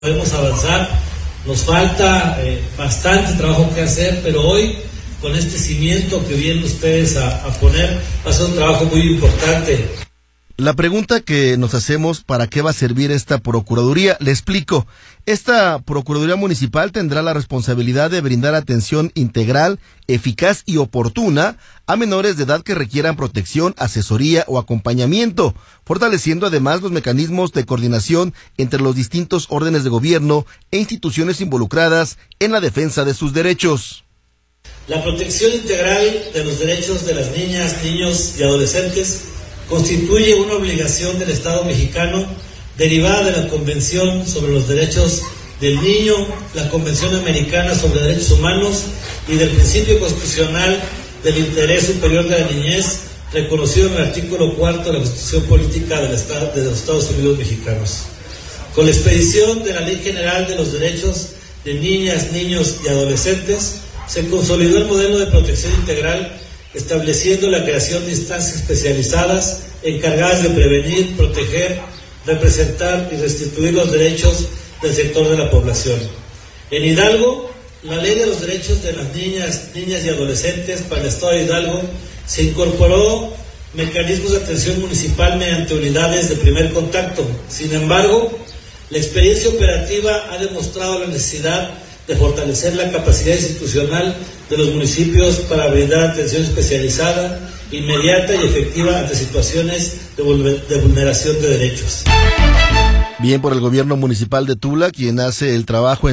Podemos avanzar, nos falta bastante trabajo que hacer, pero hoy con este cimiento que vienen ustedes a poner va a ser un trabajo muy importante. La pregunta que nos hacemos, ¿para qué va a servir esta Procuraduría? Le explico. Esta Procuraduría Municipal tendrá la responsabilidad de brindar atención integral, eficaz y oportuna a menores de edad que requieran protección, asesoría o acompañamiento, fortaleciendo además los mecanismos de coordinación entre los distintos órdenes de gobierno e instituciones involucradas en la defensa de sus derechos. La protección integral de los derechos de las niñas, niños y adolescentes constituye una obligación del Estado mexicano derivada de la Convención sobre los Derechos del Niño, la Convención Americana sobre Derechos Humanos y del principio constitucional del interés superior de la niñez, reconocido en el artículo 4 de la Constitución Política de los Estados Unidos Mexicanos. Con la expedición de la Ley General de los Derechos de Niñas, Niños y Adolescentes, se consolidó el modelo de protección integral, estableciendo la creación de instancias especializadas encargadas de prevenir, proteger, representar y restituir los derechos del sector de la población. En Hidalgo, la Ley de los Derechos de las Niñas y Adolescentes para el Estado de Hidalgo se incorporó mecanismos de atención municipal mediante unidades de primer contacto. Sin embargo, la experiencia operativa ha demostrado la necesidad de fortalecer la capacidad institucional de los municipios para brindar atención especializada, inmediata y efectiva ante situaciones de vulneración de derechos. Bien por el gobierno municipal de Tula, quien hace el trabajo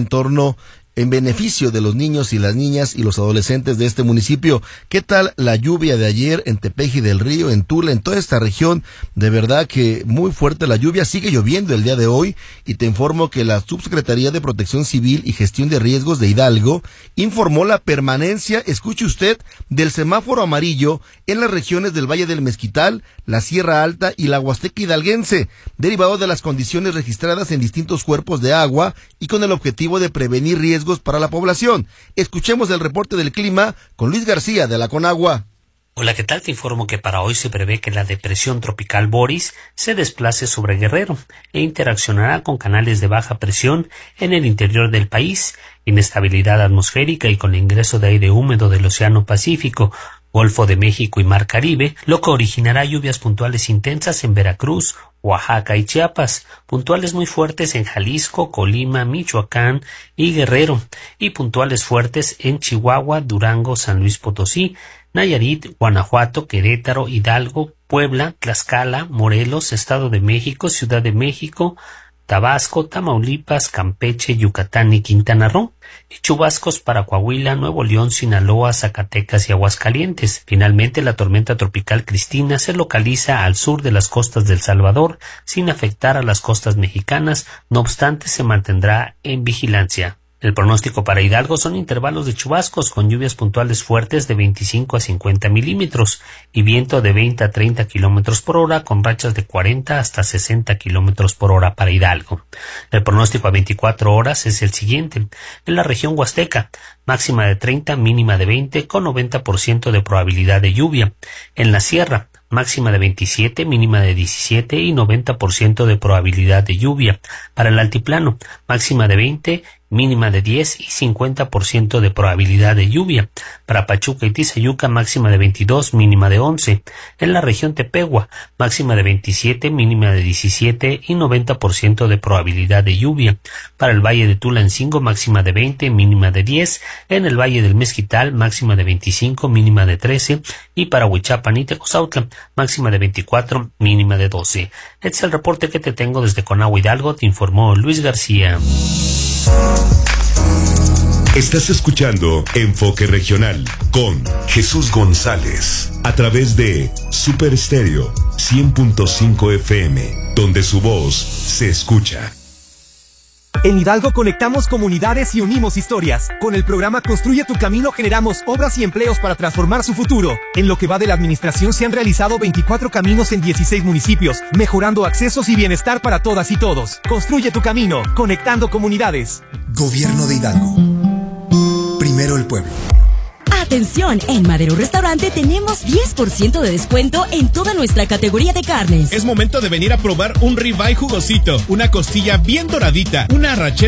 en beneficio de los niños y las niñas y los adolescentes de este municipio. ¿Qué tal la lluvia de ayer en Tepeji del Río, en Tula, en toda esta región? De verdad que muy fuerte la lluvia, sigue lloviendo el día de hoy y te informo que la Subsecretaría de Protección Civil y Gestión de Riesgos de Hidalgo informó la permanencia, escuche usted, del semáforo amarillo en las regiones del Valle del Mezquital, la Sierra Alta y la Huasteca hidalguense, derivado de las condiciones registradas en distintos cuerpos de agua y con el objetivo de prevenir riesgos para la población. Escuchemos el reporte del clima con Luis García de la Conagua. Hola, ¿qué tal? Te informo que para hoy se prevé que la depresión tropical Boris se desplace sobre Guerrero e interaccionará con canales de baja presión en el interior del país, inestabilidad atmosférica y con el ingreso de aire húmedo del Océano Pacífico, Golfo de México y Mar Caribe, lo que originará lluvias puntuales intensas en Veracruz, Oaxaca y Chiapas, puntuales muy fuertes en Jalisco, Colima, Michoacán y Guerrero, y puntuales fuertes en Chihuahua, Durango, San Luis Potosí, Nayarit, Guanajuato, Querétaro, Hidalgo, Puebla, Tlaxcala, Morelos, Estado de México, Ciudad de México, Tabasco, Tamaulipas, Campeche, Yucatán y Quintana Roo, y chubascos para Coahuila, Nuevo León, Sinaloa, Zacatecas y Aguascalientes. Finalmente, la tormenta tropical Cristina se localiza al sur de las costas del Salvador, sin afectar a las costas mexicanas, no obstante se mantendrá en vigilancia. El pronóstico para Hidalgo son intervalos de chubascos con lluvias puntuales fuertes de 25 a 50 milímetros y viento de 20 a 30 kilómetros por hora con rachas de 40 hasta 60 kilómetros por hora para Hidalgo. El pronóstico a 24 horas es el siguiente. En la región Huasteca, máxima de 30, mínima de 20 con 90% de probabilidad de lluvia. En la Sierra, máxima de 27, mínima de 17 y 90% de probabilidad de lluvia. Para el altiplano, máxima de 20, mínima de 10 y 50% de probabilidad de lluvia. Para Pachuca y Tizayuca, máxima de 22, mínima de 11. En la región Tepehua, máxima de 27, mínima de 17 y 90% de probabilidad de lluvia. Para el Valle de Tulancingo, máxima de 20, mínima de 10. En el Valle del Mezquital, máxima de 25, mínima de 13. Y para Huichapan y Tecozautla, máxima de 24, mínima de 12. Este es el reporte que te tengo desde Conagua Hidalgo, te informó Luis García. Estás escuchando Enfoque Regional con Jesús González a través de Super Estéreo 100.5 FM, donde su voz se escucha. En Hidalgo conectamos comunidades y unimos historias. Con el programa Construye tu Camino generamos obras y empleos para transformar su futuro. En lo que va de la administración se han realizado 24 caminos en 16 municipios, mejorando accesos y bienestar para todas y todos. Construye tu camino, conectando comunidades. Gobierno de Hidalgo. Primero el pueblo. Atención, en Madero Restaurante tenemos 10% de descuento en toda nuestra categoría de carnes. Es momento de venir a probar un ribeye jugosito, una costilla bien doradita, una arrachera